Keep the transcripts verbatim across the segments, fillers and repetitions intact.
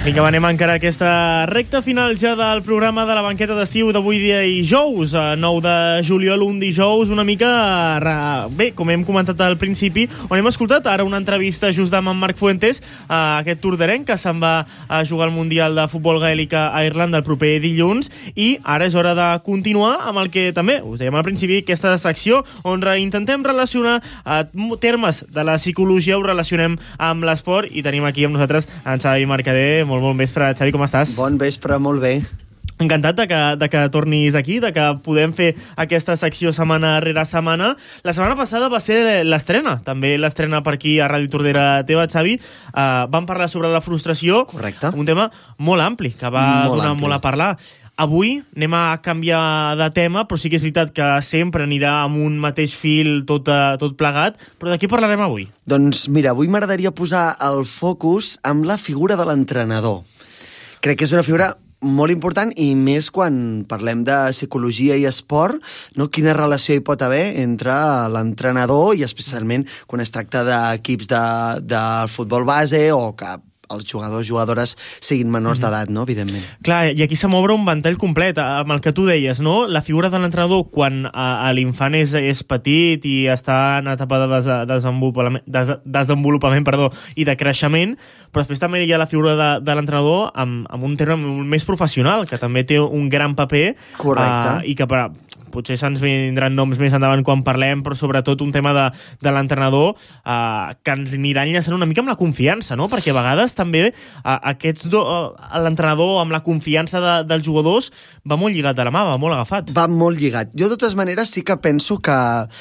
Vinga, va, anem a encarar aquesta recta final ja del programa de la banqueta d'estiu d'avui dia i dijous, nou de juliol, un dijous una mica, bé, com hem comentat al principi, on hem escoltat ara una entrevista just amb en Marc Fuentes, a aquest tordarenc que se'n va a jugar al Mundial de Futbol Gaèlic a Irlanda el proper dilluns, i ara és hora de continuar amb el que també us dèiem al principi, aquesta secció on intentem relacionar a termes de la psicologia, ho relacionem amb l'esport, i tenim aquí amb nosaltres en Xavi Mercader. Molt bon vespre, Xavi, com estàs? Bon vespre, molt bé. Encantat de que, de que tornis aquí, de que podem fer aquesta secció setmana rere setmana. La setmana passada va ser l'estrena, també l'estrena per aquí a Ràdio Tordera teva, Xavi. Uh, vam parlar sobre la frustració. Correcte. Un tema molt ampli, que va molt donar ampli. molt a parlar. Avui anem a canviar de tema, però sí que és veritat que sempre anirà amb un mateix fil tot, tot plegat. Però de què parlarem avui? Doncs mira, avui m'agradaria posar el focus amb la figura de l'entrenador. Crec que és una figura molt important, i més quan parlem de psicologia i esport, no? Quina relació hi pot haver entre l'entrenador, i especialment quan es tracta d'equips de, de futbol base, o que els jugadors o jugadores siguin menors d'edat, no? Evidentment. Clar, i aquí s'ha m'obre un ventall complet, amb el que tu deies, no? La figura de l'entrenador quan a, a l'infant és, és petit i està en etapa de des, desenvolupament, des, desenvolupament perdó, i de creixement, però després també hi ha la figura de, de l'entrenador amb, amb un terme més professional, que també té un gran paper. Correcte. Uh, i que per, potser se'ns vindran noms més endavant quan parlem, però sobretot un tema de, de l'entrenador uh, que ens anirà enllaçant una mica amb la confiança, no? Perquè a vegades també uh, aquests do, uh, l'entrenador amb la confiança de, dels jugadors va molt lligat de la mà, va molt agafat. Va molt lligat. Jo, de totes maneres, sí que penso que...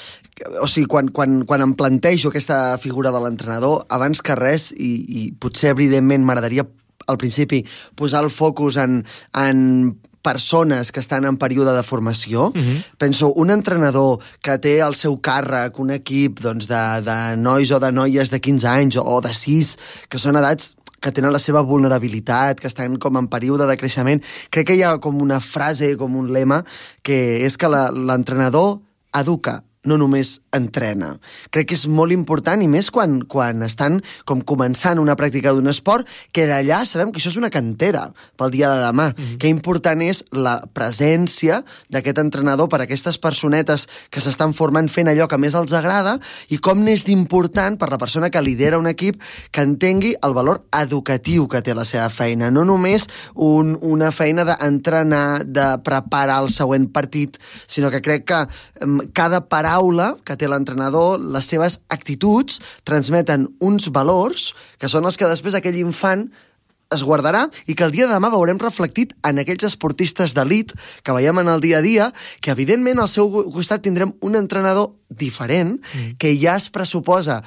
O sigui, quan, quan, quan em plantejo aquesta figura de l'entrenador, abans que res, i, i potser evidentment m'agradaria al principi posar el focus en, en persones que estan en període de formació. Uh-huh. Penso, un entrenador que té al seu càrrec un equip doncs, de, de nois o de noies de quinze anys o de sis, que són edats que tenen la seva vulnerabilitat, que estan com en període de creixement. Crec que hi ha com una frase, com un lema, que és que la, l'entrenador educa, no només entrena. Crec que és molt important, i més quan, quan estan com començant una pràctica d'un esport, que d'allà sabem que això és una cantera pel dia de demà. Mm-hmm. Que important és la presència d'aquest entrenador per a aquestes personetes que s'estan formant fent allò que més els agrada, i com n'és d'important per la persona que lidera un equip que entengui el valor educatiu que té la seva feina. No només un, una feina d'entrenar, de preparar el següent partit, sinó que crec que um, cada paraula que té l'entrenador, les seves actituds transmeten uns valors que són els que després aquell infant es guardarà, i que el dia de demà veurem reflectit en aquells esportistes d'elit que veiem en el dia a dia, que evidentment al seu costat tindrem un entrenador diferent, mm. que ja es pressuposa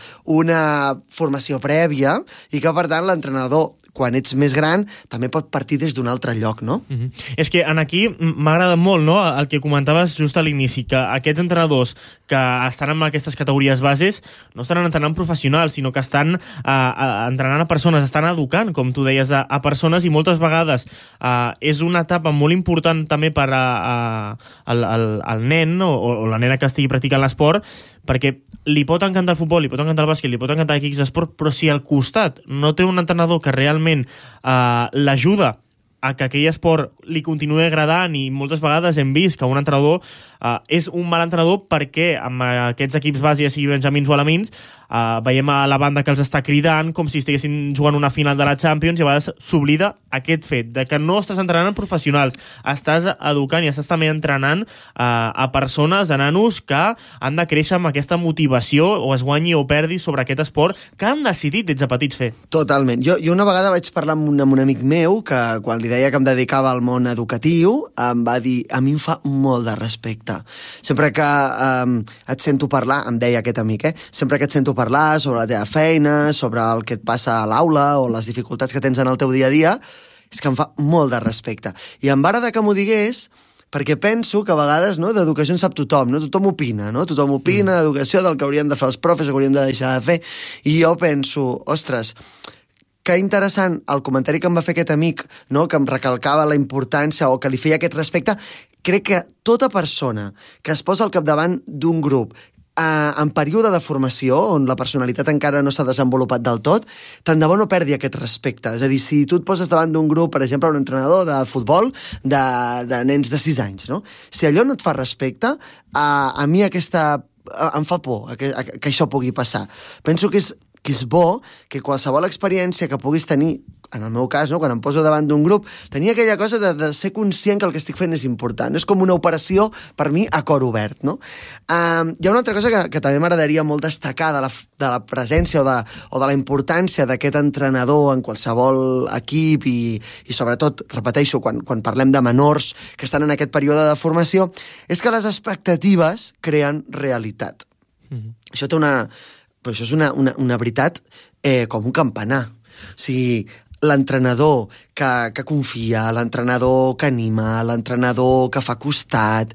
una formació prèvia, i que per tant l'entrenador, quan ets més gran, també pot partir des d'un altre lloc, no? Mm-hmm. És que en aquí m'agrada molt, no?, el que comentaves just a l'inici, que aquests entrenadors que estan en aquestes categories bases no estan entrenant professionals, sinó que estan uh, entrenant a persones, estan educant, com tu deies, a, a persones, i moltes vegades uh, és una etapa molt important també per a, a, al, al, al nen o, o la nena que estigui practicant l'esport, perquè li pot encantar el futbol, li pot encantar el bàsquet, li pot encantar equips d'esport, però si al costat no té un entrenador que realment uh, l'ajuda a que aquell esport li continuï agradant, i moltes vegades hem vist que un entrenador uh, és un mal entrenador perquè amb aquests equips base, ja sigui benjamins o alamins, uh, veiem a la banda que els està cridant com si estiguessin jugant una final de la Champions, i a vegades s'oblida aquest fet de que no estàs entrenant professionals, estàs educant i estàs també entrenant uh, a persones, a nanos que han de créixer amb aquesta motivació, o es guanyi o perdi, sobre aquest esport que han decidit des de petits fer. Totalment. Jo, jo una vegada vaig parlar amb un, amb un amic meu que quan li deia que em dedicava al món educatiu em va dir, a mi em fa molt de respecte. Sempre que um, et sento parlar, em deia aquest amic, eh? sempre que et sento parlar sobre la teva feina, sobre el que et passa a l'aula o les dificultats que tens en el teu dia a dia, és que em fa molt de respecte. I em va agradar que m'ho digués, perquè penso que a vegades, no, d'educació en sap tothom, no? Tothom opina, no? Tothom opina d'educació, del que haurien de fer els profes, que haurien de deixar de fer, i jo penso, ostres, que interessant el comentari que em va fer aquest amic, no? Que em recalcava la importància o que li feia aquest respecte. Crec que tota persona que es posa al capdavant d'un grup eh, en període de formació, on la personalitat encara no s'ha desenvolupat del tot, tant de bo no perdi aquest respecte. És a dir, si tu et poses davant d'un grup, per exemple, un entrenador de futbol de, de nens de sis anys, no? Si allò no et fa respecte, a, a mi aquesta... em fa por que, que això pugui passar. Penso que és, que és bo que qualsevol experiència que puguis tenir, en el meu cas, no, quan em poso davant d'un grup, tenir aquella cosa de, de ser conscient que el que estic fent és important. És com una operació, per mi, a cor obert. No? Um, hi ha una altra cosa que, que també m'agradaria molt destacar de la, de la presència o de, o de la importància d'aquest entrenador en qualsevol equip i, i sobretot, repeteixo, quan, quan parlem de menors que estan en aquest període de formació, és que les expectatives creen realitat. Mm-hmm. Això té una... Però això és una, una, una veritat eh, com un campanar. O sigui, l'entrenador que, que confia, l'entrenador que anima, l'entrenador que fa costat,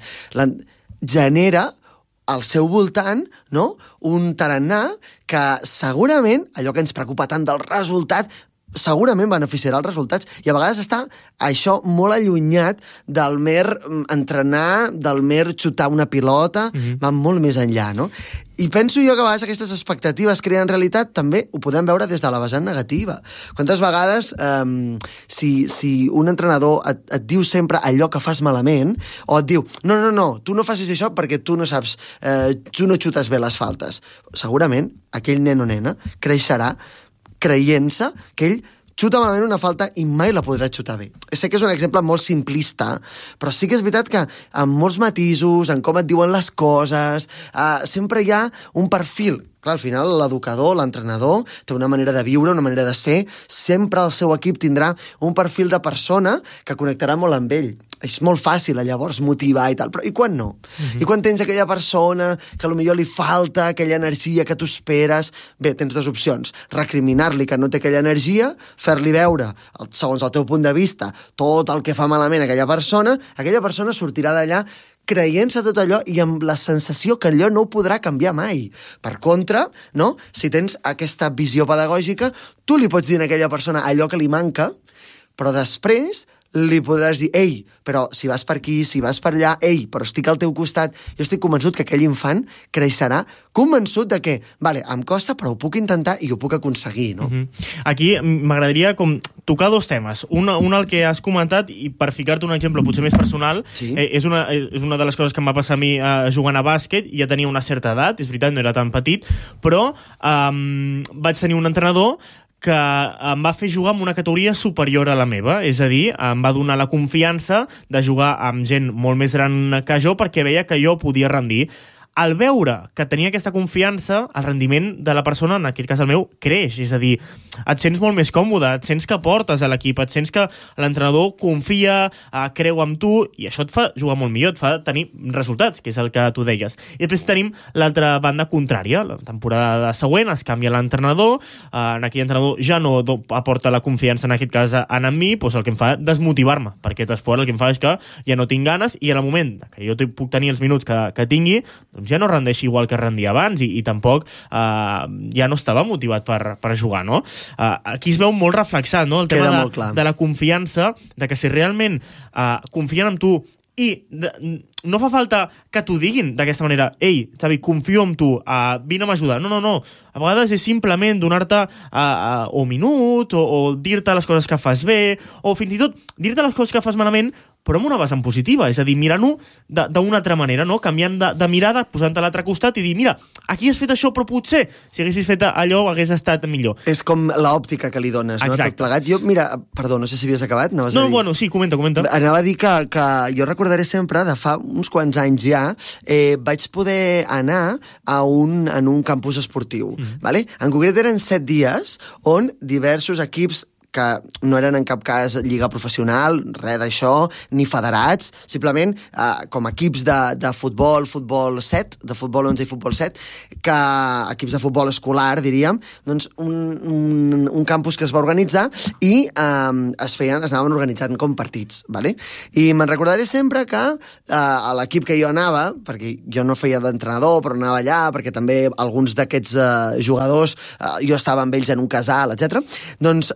genera al seu voltant, no?, un tarannà que segurament, allò que ens preocupa tant del resultat, segurament beneficiarà els resultats, i a vegades està això molt allunyat del mer entrenar, del mer xutar una pilota, mm-hmm. va molt més enllà, no? I penso jo que a vegades aquestes expectatives creen realitat, també ho podem veure des de la vessant negativa. Quantes vegades, eh, si, si un entrenador et, et diu sempre allò que fas malament, o et diu, no, no, no, tu no facis això perquè tu no saps, eh, tu no xutes bé les faltes. Segurament aquell nen o nena creixerà creient-se que ell xuta malament una falta i mai la podrà xutar bé. Sé que és un exemple molt simplista, però sí que és veritat que amb molts matisos, en com et diuen les coses, eh, sempre hi ha un perfil. Clar, al final l'educador, l'entrenador, té una manera de viure, una manera de ser, sempre el seu equip tindrà un perfil de persona que connectarà molt amb ell. És molt fàcil, llavors, motivar i tal, però i quan no? Uh-huh. I quan tens aquella persona que potser li falta aquella energia que tu esperes? Bé, tens dues opcions. Recriminar-li que no té aquella energia, fer-li veure, segons el teu punt de vista, tot el que fa malament aquella persona, aquella persona sortirà d'allà creient-se tot allò i amb la sensació que allò no ho podrà canviar mai. Per contra, no? Si tens aquesta visió pedagògica, tu li pots dir a aquella persona allò que li manca, però després li podràs dir, ei, però si vas per aquí, si vas per allà, ei, però estic al teu costat. Jo estic convençut que aquell infant creixerà convençut de que, vale, em costa, però ho puc intentar i ho puc aconseguir, no? Uh-huh. Aquí m'agradaria com tocar dos temes. Un, un el que has comentat, i per ficar-te un exemple potser més personal, sí. eh, és, una, és una de les coses que em va passar a mi eh, jugant a bàsquet. Ja tenia una certa edat, és veritat, no era tan petit, però eh, vaig tenir un entrenador que em va fer jugar amb una categoria superior a la meva, és a dir, em va donar la confiança de jugar amb gent molt més gran que jo perquè veia que jo podia rendir. Al veure que tenia aquesta confiança, el rendiment de la persona, en aquest cas el meu, creix. És a dir, et sents molt més còmode, et sents que portes a l'equip, et sents que l'entrenador confia, eh, creu en tu, i això et fa jugar molt millor, et fa tenir resultats, que és el que tu deies. I després tenim l'altra banda contrària. La temporada següent es canvia l'entrenador, eh, en aquell entrenador ja no aporta la confiança, en aquest cas, en mi, doncs el que em fa desmotivar-me, perquè aquest esport el que em fa és que ja no tinc ganes, i en el moment que jo puc tenir els minuts que, que tingui, doncs ja no rendeixi igual que rendia abans i, i tampoc eh, ja no estava motivat per, per jugar, no? Eh, aquí es veu molt reflexat, no? El tema de, de la confiança, de que si realment eh, confien en tu i de, no fa falta que t'ho diguin d'aquesta manera, ei, Xavi, confio en tu, uh, vine a m'ajudar. No, no, no. A vegades és simplement donar-te uh, uh, un minut o, o dir-te les coses que fas bé o fins i tot dir-te les coses que fas malament però amb una vessant positiva, és a dir, mirant-ho d'una altra manera, no? Canviant de, de mirada, posant-te a l'altre costat i dir, mira, aquí has fet això, però potser, si haguessis fet allò, hagués estat millor. És com l'òptica que li dones, no? Tot plegat. Jo, mira, perdó, no sé si havies acabat. No, no bueno, sí, comenta, comenta. Anava a dir que, que jo recordaré sempre, de fa uns quants anys ja, eh, vaig poder anar a un, en un campus esportiu, mm. vale? En concret eren set dies on diversos equips que no eren en cap cas lliga professional, res d'això, ni federats, simplement eh, com equips de, de futbol, futbol set, de futbol onze i futbol set, que equips de futbol escolar, diríem, doncs un, un, un campus que es va organitzar i eh, es feien, es anaven organitzant com partits, vale? I me'n recordaré sempre que eh, a l'equip que jo anava, perquè jo no feia d'entrenador, però anava allà, perquè també alguns d'aquests eh, jugadors, eh, jo estava amb ells en un casal, etcètera, doncs resulta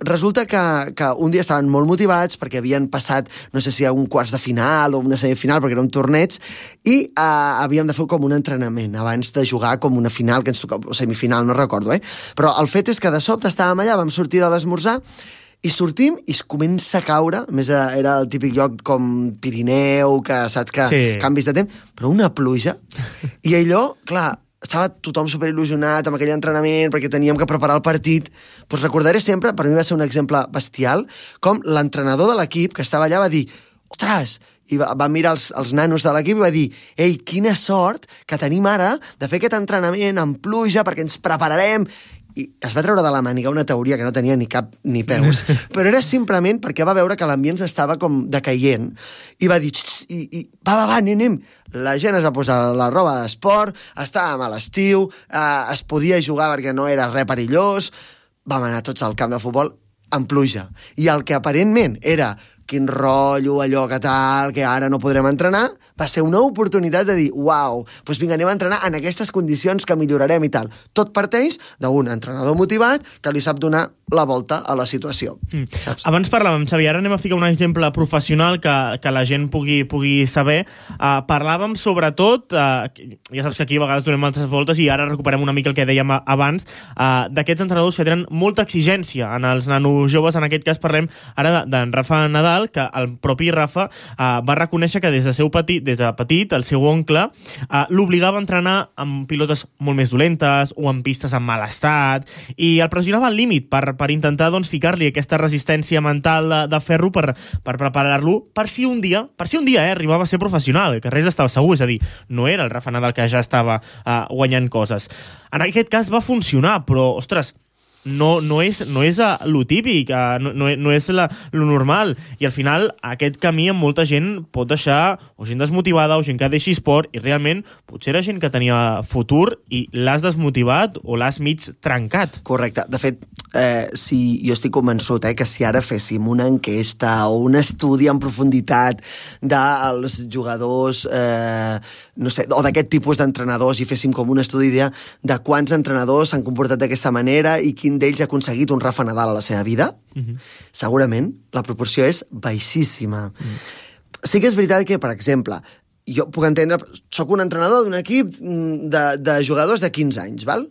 que, que un dia estaven molt motivats perquè havien passat, no sé si a un quarts de final o una semifinal, perquè era un torneig, i uh, havíem de fer com un entrenament abans de jugar com una final, que ens tocava, o semifinal, no recordo, eh? Però el fet és que de sobte estàvem allà, vam sortir de l'esmorzar, i sortim i es comença a caure, a més era el típic lloc com Pirineu, que saps que sí. canvis de temps, però una pluja, i allò, clar, estava tothom superil·lusionat amb aquell entrenament perquè teníem que preparar el partit. Pues recordaré sempre, per mi va ser un exemple bestial, com l'entrenador de l'equip que estava allà va dir, ostres, i va, va mirar els, els nanos de l'equip i va dir, ei, quina sort que tenim ara de fer aquest entrenament amb pluja perquè ens prepararem. I es va treure de la màniga una teoria que no tenia ni cap ni peus, però era simplement perquè va veure que l'ambient estava com decaient i va dir, i, i va, va, va, anem, anem. La gent es va posar la roba d'esport, estàvem a l'estiu, eh, es podia jugar perquè no era res perillós, vam anar tots al camp de futbol amb pluja. I el que aparentment era quin rotllo, allò que tal, que ara no podrem entrenar, va ser una oportunitat de dir, uau, doncs vinga, anem a entrenar en aquestes condicions que millorarem i tal. Tot parteix d'un entrenador motivat que li sap donar la volta a la situació. Mm. Saps? Abans parlàvem, Xavi, ara anem a ficar un exemple professional que, que la gent pugui, pugui saber. Uh, parlàvem sobretot, uh, ja saps que aquí a vegades donem altres voltes i ara recuperem una mica el que dèiem abans, uh, d'aquests entrenadors que tenen molta exigència en els nanos joves. En aquest cas parlem ara d'en Rafa Nadal, que el propi Rafa uh, va reconèixer que des de seu petit, des de petit, el seu oncle uh, l'obligava a entrenar amb pilotes molt més dolentes o en pistes en mal estat, i el pressionava al límit per, per intentar doncs, ficar-li aquesta resistència mental de, de ferro per, per preparar-lo per si un dia, per si un dia eh, arribava a ser professional, que res estava segur, és a dir, no era el Rafa Nadal que ja estava uh, guanyant coses. En aquest cas va funcionar, però, ostres, no, no és, no és uh, lo típic, uh, no, no, no és la, lo normal, i al final aquest camí amb molta gent pot deixar o gent desmotivada o gent que deixi esport, i realment potser era gent que tenia futur i l'has desmotivat o l'has mig trencat. Correcte. De fet, eh, si jo estic convençut eh, que si ara féssim una enquesta o un estudi en profunditat dels jugadors eh, no sé, o d'aquest tipus d'entrenadors, i féssim com un estudi de, de quants entrenadors s'han comportat d'aquesta manera i quin d'ells ha aconseguit un Rafa Nadal a la seva vida, uh-huh. segurament la proporció és baixíssima. Uh-huh. Sí que és veritat que, per exemple, jo puc entendre, soc un entrenador d'un equip de, de jugadors de quinze anys, val?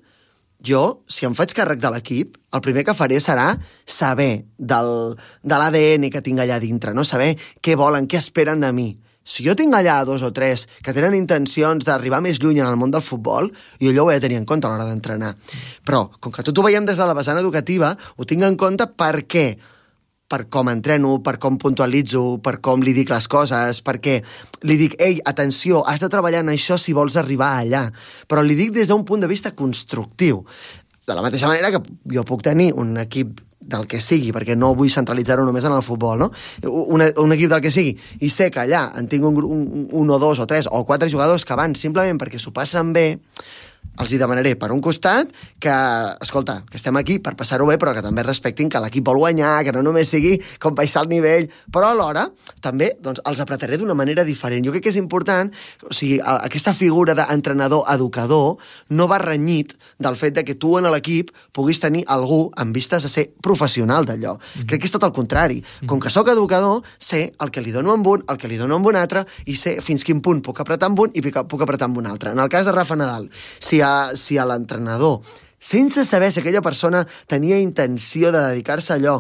Jo, si em faig càrrec de l'equip, el primer que faré serà saber del, de l'A D N que tinc allà dintre, no? Saber què volen, què esperen de mi. Si jo tinc allà dos o tres que tenen intencions d'arribar més lluny en el món del futbol, jo allò ho he de tenir en compte a l'hora d'entrenar. Però, com que tot ho veiem des de la vessant educativa, ho tinc en compte per què? Per com entreno, per com puntualitzo, per com li dic les coses, perquè li dic, ei, atenció, has de treballar en això si vols arribar allà. Però li dic des d'un punt de vista constructiu. De la mateixa manera que jo puc tenir un equip del que sigui, perquè no vull centralitzar-ho només en el futbol, no? Un, un equip del que sigui, i sé que allà en tinc un, un, un o dos o tres o quatre jugadors que van simplement perquè s'ho passen bé, els hi demanaré per un costat que, escolta, que estem aquí per passar-ho bé, però que també respectin que l'equip vol guanyar, que no només sigui com baixar el nivell, però alhora també doncs, els apretaré d'una manera diferent. Jo crec que és important, o sigui, aquesta figura d'entrenador-educador no va renyit del fet de que tu en l'equip puguis tenir algú amb vistes a ser professional d'allò. Mm-hmm. Crec que és tot el contrari. Mm-hmm. Com que sóc educador, sé el que li dono amb un, el que li dono amb un altre, i sé fins quin punt puc apretar amb un i puc apretar amb un altre. En el cas de Rafa Nadal, si a, si a l'entrenador, sense saber si aquella persona tenia intenció de dedicar-se a allò,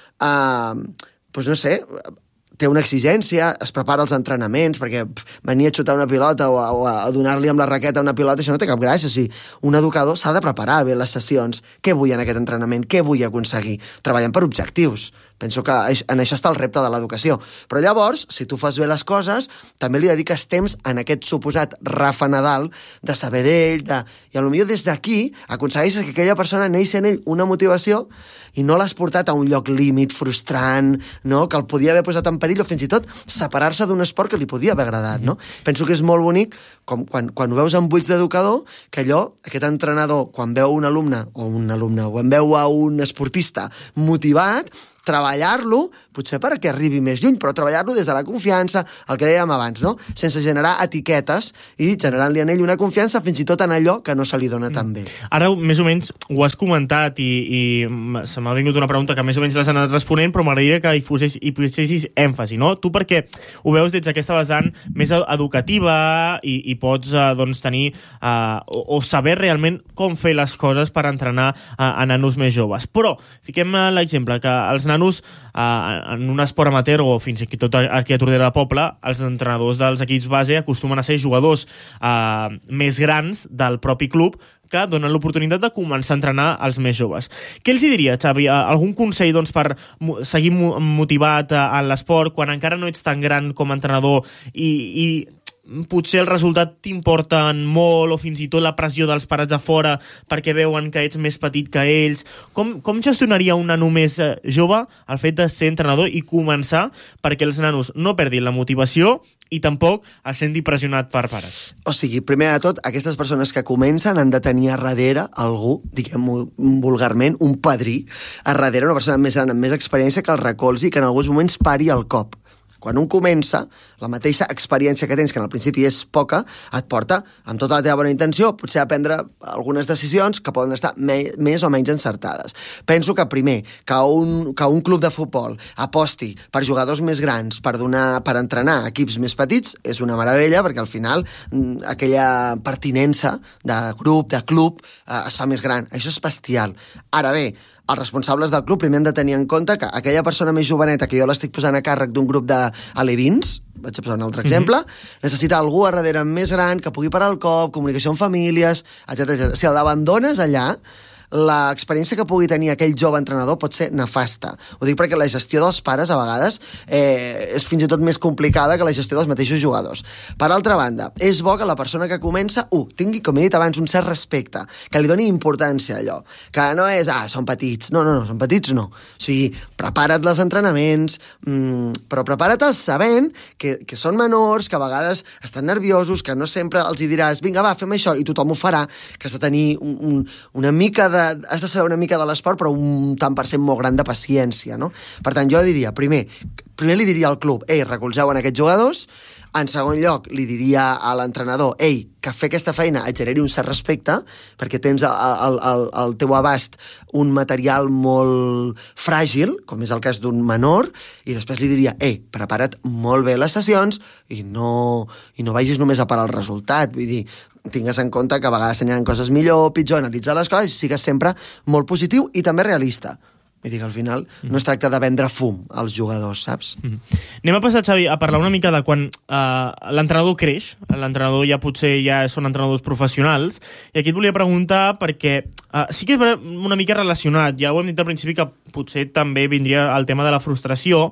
eh, doncs no sé, té una exigència, es prepara els entrenaments, perquè pff, venir a xutar una pilota o a, o a donar-li amb la raqueta una pilota, això no té cap gràcia. O sigui, un educador s'ha de preparar bé les sessions. Què vull en aquest entrenament? Què vull aconseguir? Treballant per objectius. Penso que en això està el repte de l'educació. Però llavors, si tu fas bé les coses, també li dediques temps en aquest suposat Rafa Nadal, de saber d'ell, de... i potser des d'aquí aconsegueixes que aquella persona neixi en ell una motivació i no l'has portat a un lloc límit, frustrant, no? Que el podia haver posat en perill o fins i tot separar-se d'un esport que li podia haver agradat. No? Penso que és molt bonic com quan, quan ho veus amb buits d'educador, que allò, aquest entrenador, quan veu un alumne o un alumne, o en veu a un esportista motivat, treballar-lo, potser perquè arribi més lluny, però treballar-lo des de la confiança, el que dèiem abans, no? Sense generar etiquetes i generant-li en ell una confiança fins i tot en allò que no se li dona tan bé. Ara, més o menys, ho has comentat i, i se m'ha vingut una pregunta que més o menys l'has anat responent, però m'agradaria que hi posessis, hi posessis èmfasi, no? Tu perquè ho veus des d'aquesta vessant més educativa i, i pots eh, doncs, tenir eh, o, o saber realment com fer les coses per entrenar eh, a nanos més joves. Però fiquem l'exemple que els nanos eh, en un esport amateur o fins i tot aquí a Tordera de Poble, els entrenadors dels equips base acostumen a ser jugadors eh, més grans del propi club que donen l'oportunitat de començar a entrenar als més joves. Què els diria, Xavi? Algun consell doncs, per seguir motivat en l'esport quan encara no ets tan gran com a entrenador i, i potser el resultat t'importen molt o fins i tot la pressió dels pares de fora perquè veuen que ets més petit que ells? Com, com gestionaria un nano més jove el fet de ser entrenador i començar perquè els nanos no perdin la motivació i tampoc es senti pressionat per pares? O sigui, primer de tot, aquestes persones que comencen han de tenir a darrere algú, diguem-ho vulgarment, un padrí, a darrere una persona més gran, amb més experiència, que el recolzi i que en alguns moments pari el cop. Quan un comença, la mateixa experiència que tens, que en el principi és poca, et porta, amb tota la teva bona intenció, potser a prendre algunes decisions que poden estar me més o menys encertades. Penso que, primer, que un, que un club de futbol aposti per jugadors més grans, per, donar, per entrenar equips més petits, és una meravella, perquè al final aquella pertinença de grup, de club, eh, es fa més gran. Això és bestial. Ara bé, els responsables del club primer han de tenir en compte que aquella persona més joveneta que jo l'estic posant a càrrec d'un grup d'alevins, vaig a posar un altre exemple, mm-hmm. necessita algú a darrere més gran que pugui parar el cop, comunicació amb famílies, etcètera. Si l'abandones allà, l'experiència que pugui tenir aquell jove entrenador pot ser nefasta. Ho dic perquè la gestió dels pares a vegades eh, és fins i tot més complicada que la gestió dels mateixos jugadors. Per altra banda, és bo que la persona que comença, uh, tingui, com he dit abans, un cert respecte, que li doni importància a allò, que no és, ah, són petits, no, no, no, són petits no. O sigui, prepara't els entrenaments, mmm, però prepara't-els sabent que, que són menors, que a vegades estan nerviosos, que no sempre els hi diràs, vinga, va, fem això, i tothom ho farà, que has de tenir un, un, una mica de has de saber una mica de l'esport, però un tant per cent molt gran de paciència, no? Per tant, jo diria, primer, primer li diria al club, ei, recolzeu en aquests jugadors. En segon lloc, li diria a l'entrenador, ei, que fer aquesta feina et generi un cert respecte, perquè tens al, al, al teu abast un material molt fràgil, com és el cas d'un menor, i després li diria, ei, prepara't molt bé les sessions i no, i no vagis només a parar el resultat. Vull dir, tingues en compte que a vegades tenen coses millor o pitjor, analitzar les coses i sigues sempre molt positiu i també realista. Vull dir que al final no es tracta de vendre fum als jugadors, saps? Mm-hmm. Anem a passar, Xavi, a parlar una mica de quan uh, l'entrenador creix, l'entrenador ja potser ja són entrenadors professionals, i aquí et volia preguntar perquè uh, sí que és una mica relacionat, ja ho hem dit al principi que potser també vindria el tema de la frustració,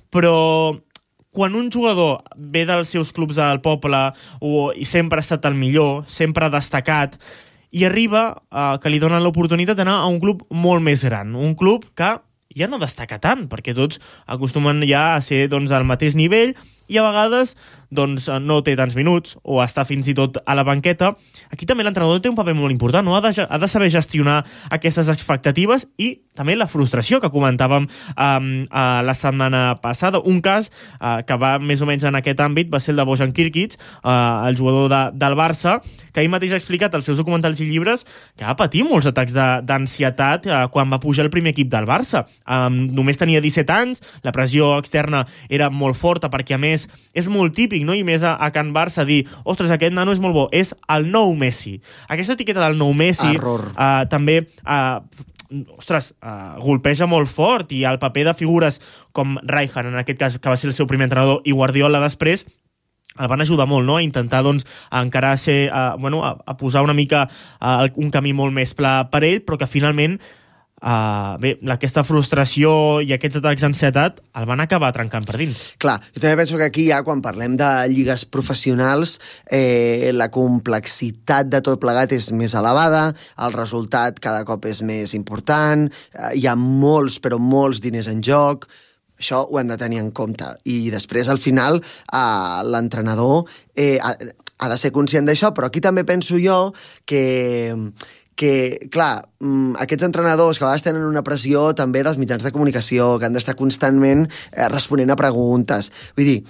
però quan un jugador ve dels seus clubs del poble o, i sempre ha estat el millor, sempre ha destacat, i arriba eh, que li donen l'oportunitat d'anar a un club molt més gran, un club que ja no destaca tant, perquè tots acostumen ja a ser doncs, al mateix nivell i a vegades doncs, no té tants minuts o està fins i tot a la banqueta. Aquí també l'entrenador té un paper molt important, no? Ha de, ha de saber gestionar aquestes expectatives i també la frustració que comentàvem um, uh, la setmana passada. Un cas uh, que va més o menys en aquest àmbit va ser el de Bojan Kirkic, uh, el jugador de, del Barça, que ell mateix ha explicat als seus documentals i llibres que va patir molts atacs d'ansietat uh, quan va pujar el primer equip del Barça. Um, només tenia disset anys, la pressió externa era molt forta perquè, a més, és molt típic, no? I més a, a Can Barça dir, ostres, aquest nano és molt bo, és el nou Messi. Aquesta etiqueta del nou Messi uh, també uh, ostres, uh, golpeja molt fort, i el paper de figures com Rijkaard, en aquest cas, que va ser el seu primer entrenador, i Guardiola després, el van ajudar molt, no?, a intentar, doncs, a encara ser, uh, bueno, a, a posar una mica uh, un camí molt més pla per ell, però que finalment Uh, bé, aquesta frustració i aquests atacs d'ansietat el van acabar trencant per dins. Clar, jo també penso que aquí ja, quan parlem de lligues professionals, eh, la complexitat de tot plegat és més elevada, el resultat cada cop és més important, eh, hi ha molts, però molts diners en joc. Això ho hem de tenir en compte. I després, al final, eh, l'entrenador eh, ha, ha de ser conscient d'això, però aquí també penso jo que... que, clar, aquests entrenadors que a vegades tenen una pressió també dels mitjans de comunicació, que han d'estar constantment eh, responent a preguntes. Vull dir,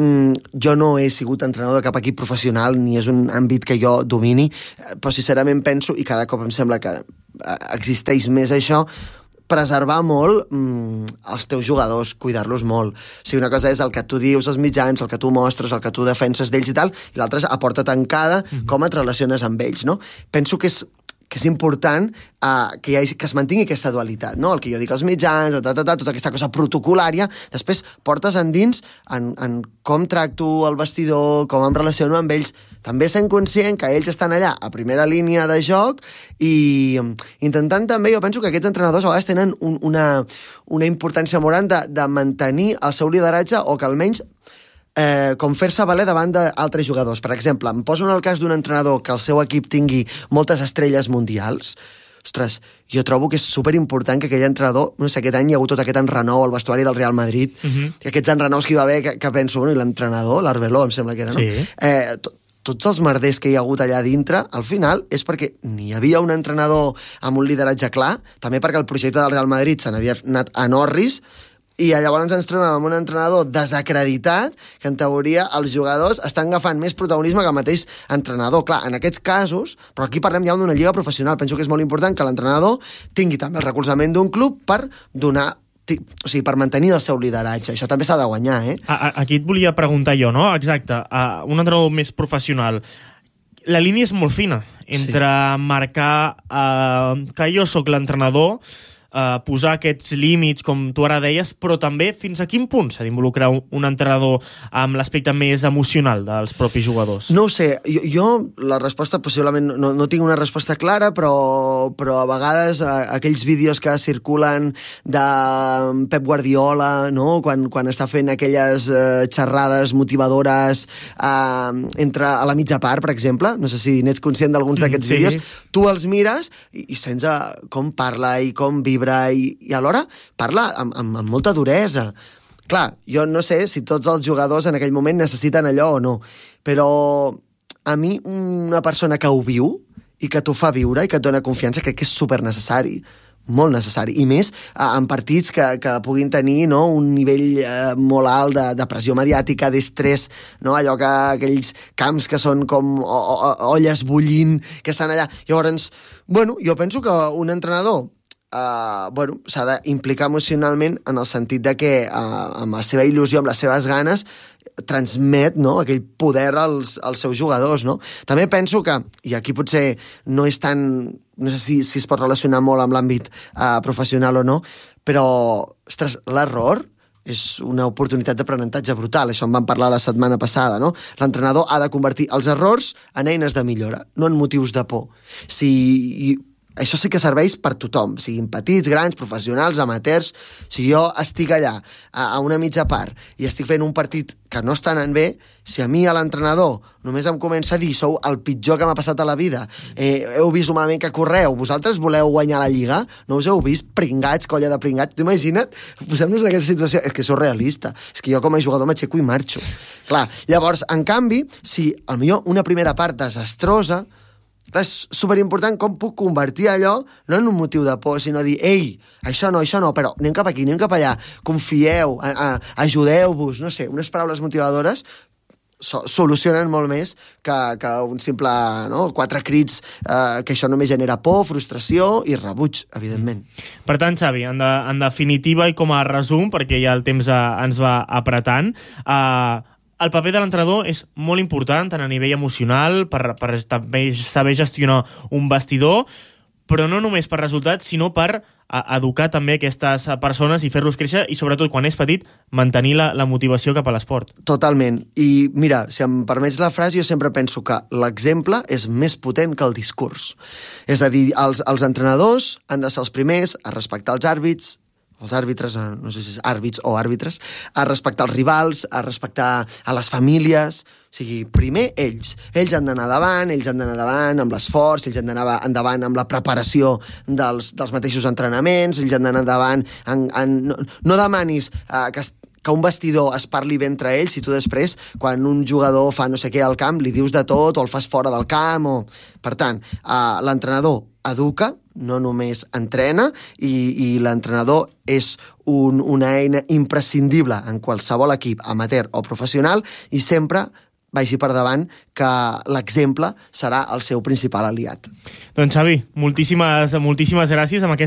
jo no he sigut entrenador de cap equip professional, ni és un àmbit que jo domini, però sincerament penso, i cada cop em sembla que existeix més això, preservar molt mm, els teus jugadors, cuidar-los molt. O sigui, una cosa és el que tu dius als mitjans, el que tu mostres, el que tu defenses d'ells i tal, i l'altra és a porta tancada, mm-hmm. com et relaciones amb ells, no? Penso que és que és important uh, que, hi hagi, que es mantingui aquesta dualitat, no? El que jo dic als mitjans, ta, ta, ta, tota aquesta cosa protocolària, després portes endins en, en com tracto el vestidor, com em relaciono amb ells, també sent conscient que ells estan allà a primera línia de joc i intentant també, jo penso que aquests entrenadors a vegades tenen un, una, una importància molt gran de, de mantenir el seu lideratge o que almenys Eh, com fer-se valer davant d'altres jugadors. Per exemple, em poso en el cas d'un entrenador que el seu equip tingui moltes estrelles mundials. Ostres, jo trobo que és superimportant que aquell entrenador, no sé, aquest any hi ha hagut tot aquest enrenou al vestuari del Real Madrid, uh-huh. i aquests enrenous que hi va haver, que, que penso, bueno, i l'entrenador, l'Arveló, em sembla que era, no? Sí. Eh, to, tots els merders que hi ha hagut allà dintre, al final, és perquè ni hi havia un entrenador amb un lideratge clar, també perquè el projecte del Real Madrid se n'havia anat a Norris, i llavors ens trobem amb un entrenador desacreditat que en teoria els jugadors estan agafant més protagonisme que el mateix entrenador. Clar, en aquests casos, però aquí parlem ja d'una lliga professional, penso que és molt important que l'entrenador tingui també el recolzament d'un club per donar o sigui, per mantenir el seu lideratge. Això també s'ha de guanyar, eh? Aquí et volia preguntar jo, no? Exacte, un entrenador més professional. La línia és molt fina entre sí. marcar uh, que jo sóc l'entrenador, Uh, posar aquests límits, com tu ara deies, però també fins a quin punt s'ha d'involucrar un, un entrenador amb l'aspecte més emocional dels propis jugadors? No ho sé, jo, jo la resposta possiblement no, no tinc una resposta clara, però, però a vegades a, aquells vídeos que circulen de Pep Guardiola, no? quan, quan està fent aquelles uh, xerrades motivadores uh, entre a la mitja part, per exemple, no sé si n'ets conscient d'alguns d'aquests sí. vídeos, tu els mires i, i sents uh, com parla i com vibra i, i alhora parla amb, amb, amb molta duresa. Clar, jo no sé si tots els jugadors en aquell moment necessiten allò o no, però a mi una persona que ho viu i que t'ho fa viure i que et dona confiança crec que és super necessari, molt necessari, i més eh, en partits que, que puguin tenir, no, un nivell eh, molt alt de, de pressió mediàtica, d'estrès, no, allò que aquells camps que són com o, o, olles bullint, que estan allà. Llavors, bueno, jo penso que un entrenador Uh, bueno, s'ha d'implicar emocionalment en el sentit de que uh, amb la seva il·lusió, amb les seves ganes, transmet, no, aquell poder als, als seus jugadors, no? També penso que, i aquí potser no és tan, no sé si, si es pot relacionar molt amb l'àmbit uh, professional o no, però, ostres, l'error és una oportunitat d'aprenentatge brutal. Això en vam parlar la setmana passada, no? L'entrenador ha de convertir els errors en eines de millora, no en motius de por. Si... Això sí que serveix per tothom, siguin petits, grans, professionals, amateurs. Si jo estic allà a, a una mitja part i estic fent un partit que no està anant bé, si a mi a l'entrenador només em comença a dir sou el pitjor que m'ha passat a la vida, eh, heu vist un malament que correu, vosaltres voleu guanyar la Lliga, no us heu vist pringats, colla de pringats, t'imagina't? Posem-nos en aquesta situació, és que sóc realista, és que jo com a jugador m'aixeco i marxo. Clar, llavors, en canvi, si potser una primera part desastrosa, és superimportant com puc convertir allò no en un motiu de por, sinó dir ei, això no, això no, però anem cap aquí, anem cap allà, confieu, a, a, ajudeu-vos, no sé, unes paraules motivadores so, solucionen molt més que, que un simple, no, quatre crits, eh, que això només genera por, frustració i rebuig, evidentment. Per tant, Xavi, en, de, en definitiva i com a resum, perquè ja el temps a, ens va apretant, eh, el paper de l'entrenador és molt important, tant a nivell emocional, per, per també saber gestionar un vestidor, però no només per resultats, sinó per a, educar també aquestes persones i fer-los créixer, i sobretot, quan és petit, mantenir la, la motivació cap a l'esport. Totalment. I mira, si em permets la frase, jo sempre penso que l'exemple és més potent que el discurs. És a dir, els, els entrenadors han de ser els primers a respectar els àrbits, els àrbitres, no sé si és àrbits o àrbitres, a respectar els rivals, a respectar a les famílies. O sigui, primer ells. Ells han d'anar davant, ells han d'anar davant amb l'esforç, ells han d'anar endavant amb la preparació dels, dels mateixos entrenaments, ells han d'anar endavant... En, en, no, no demanis uh, que, que un vestidor es parli bé entre ells si tu després, quan un jugador fa no sé què al camp, li dius de tot o el fas fora del camp. O... Per tant, uh, l'entrenador educa, no només entrena, i, i l'entrenador és un, una eina imprescindible en qualsevol equip, amateur o professional, i sempre vagi per davant que l'exemple serà el seu principal aliat. Doncs Xavi, moltíssimes, moltíssimes gràcies amb aquest